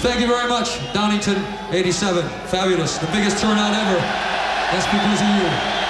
Thank you very much, Donington 87. Fabulous. The biggest turnout ever. That's because of you.